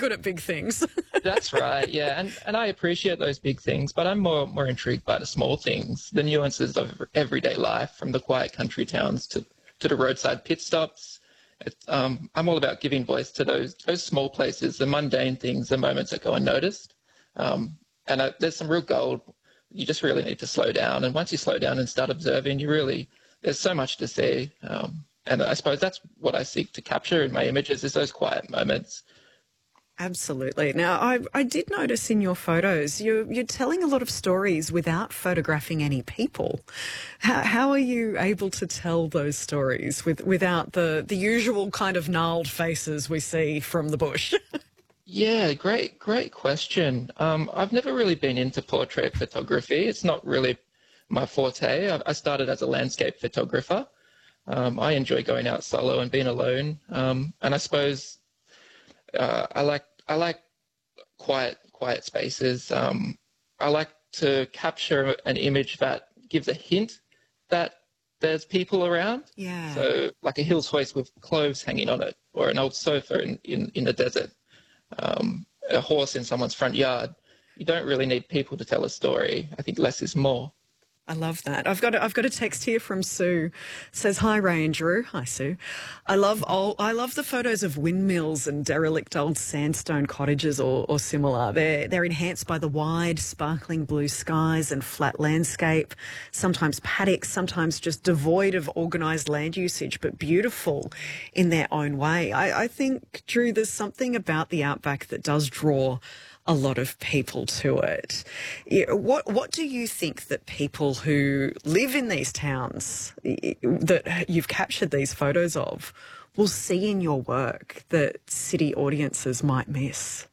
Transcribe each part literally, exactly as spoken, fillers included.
good at big things. That's right, yeah, and and I appreciate those big things, but I'm more more intrigued by the small things, the nuances of everyday life, from the quiet country towns to to the roadside pit stops. It's, um, I'm all about giving voice to those those small places, the mundane things, the moments that go unnoticed. Um, and I, there's some real gold. You just really need to slow down, and once you slow down and start observing, you really there's so much to see. Um, and I suppose that's what I seek to capture in my images, is those quiet moments. Absolutely. Now, I, I did notice in your photos you're, you're telling a lot of stories without photographing any people. How, how are you able to tell those stories with, without the, the usual kind of gnarled faces we see from the bush? Yeah, great, great question. Um, I've never really been into portrait photography. It's not really my forte. I, I started as a landscape photographer. Um, I enjoy going out solo and being alone. Um, and I suppose Uh, I like I like quiet quiet spaces. Um, I like to capture an image that gives a hint that there's people around. Yeah. So like a Hills hoist with clothes hanging on it, or an old sofa in, in, in the desert, um, a horse in someone's front yard. You don't really need people to tell a story. I think less is more. I love that. I've got a, I've got a text here from Sue. It says, "Hi Ray and Drew." Hi Sue. I love old, I love the photos of windmills and derelict old sandstone cottages or, or similar. They're they're enhanced by the wide, sparkling blue skies and flat landscape. Sometimes paddocks, sometimes just devoid of organised land usage, but beautiful in their own way. I, I think, Drew, there's something about the outback that does draw a lot of people to it. Yeah, What what do you think that people who live in these towns that you've captured these photos of will see in your work that city audiences might miss?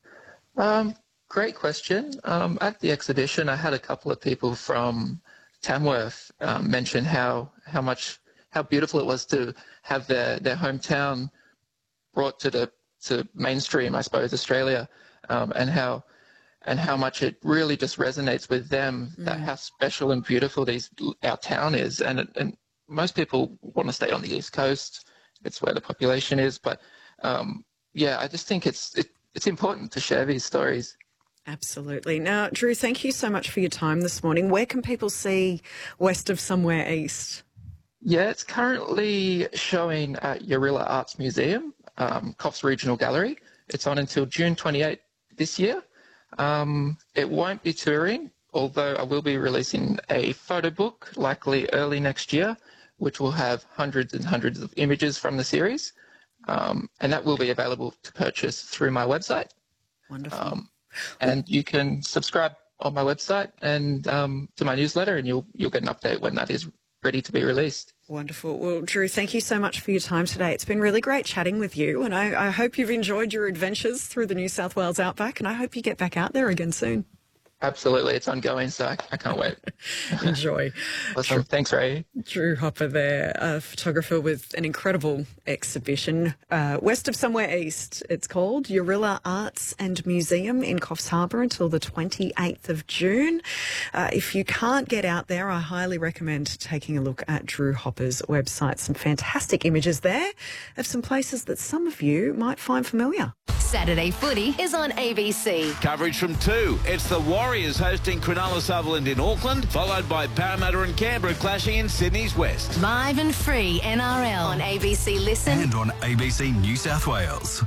Um, great question. Um, at the exhibition, I had a couple of people from Tamworth um, mention how how much how beautiful it was to have their their hometown brought to the to mainstream, I suppose, Australia. Um, and how and how much it really just resonates with them, mm. that how special and beautiful these our town is. And and most people want to stay on the East Coast. It's where the population is. But, um, yeah, I just think it's it, it's important to share these stories. Absolutely. Now, Drew, thank you so much for your time this morning. Where can people see West of Somewhere East? Yeah, it's currently showing at Yarilla Arts Museum, um, Coffs Regional Gallery. It's on until June twenty-eighth. This year. Um, it won't be touring, although I will be releasing a photo book, likely early next year, which will have hundreds and hundreds of images from the series. Um, and that will be available to purchase through my website. Wonderful. Um, and you can subscribe on my website and um, to my newsletter, and you'll you'll get an update when that is ready to be released. Wonderful. Well, Drew, thank you so much for your time today. It's been really great chatting with you, and I, I hope you've enjoyed your adventures through the New South Wales outback, and I hope you get back out there again soon. Absolutely. It's ongoing, so I, I can't wait. Enjoy. Awesome. Thanks, Ray. Drew Hopper there, a photographer with an incredible exhibition, uh, West of Somewhere East, it's called, Yarilla Arts and Museum in Coffs Harbour until the twenty-eighth of June. Uh, if you can't get out there, I highly recommend taking a look at Drew Hopper's website. Some fantastic images there of some places that some of you might find familiar. Saturday Footy is on A B C. Coverage from two. It's the Warriors hosting Cronulla Sutherland in Auckland, followed by Parramatta and Canberra clashing in Sydney's West. Live and free N R L on A B C Listen and on A B C New South Wales.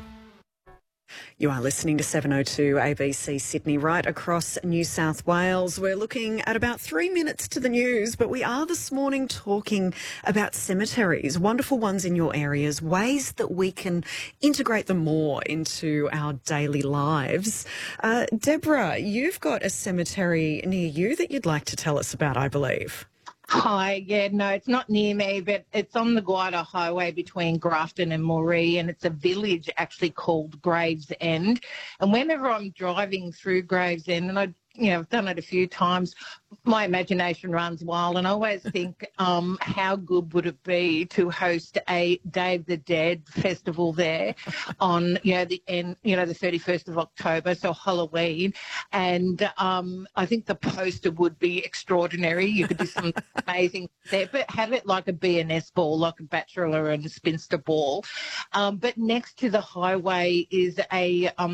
You are listening to seven oh two A B C Sydney, right across New South Wales. We're looking at about three minutes to the news, but we are this morning talking about cemeteries, wonderful ones in your areas, ways that we can integrate them more into our daily lives. Uh, Deborah, you've got a cemetery near you that you'd like to tell us about, I believe. Hi, yeah, no, it's not near me, but it's on the Guida Highway between Grafton and Moree, and it's a village actually called Gravesend. And whenever I'm driving through Gravesend, and I, you know, I've done it a few times, my imagination runs wild, and I always think, um, how good would it be to host a Day of the Dead festival there on, you know, the end, you know, the thirty-first of October, so Halloween, and um, I think the poster would be extraordinary. You could do some amazing there, but have it like a B and S ball, like a bachelor and a spinster ball. Um, but next to the highway is a um,